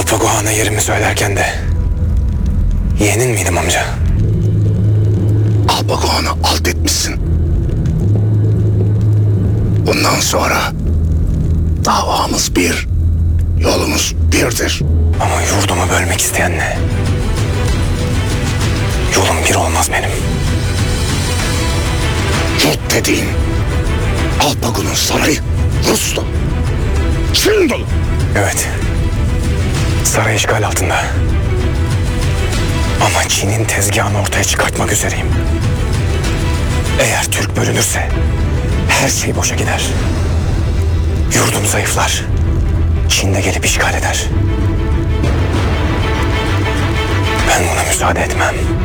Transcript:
Alpagohan'a yerimi söylerken de yeğenin miydim amca? Alpagohan'ı alt etmişsin. Bundan sonra davamız bir, yolumuz birdir. Ama yurdumu bölmek isteyenle yolum bir olmaz benim. Yurt dediğin Alpago'nun sarayı Rus'tu. Çin dolu. Evet. Saray işgal altında. Ama Çin'in tezgahını ortaya çıkartmak üzereyim. Eğer Türk bölünürse her şey boşa gider. Yurdum zayıflar. Çin de gelip işgal eder. Ben buna müsaade etmem.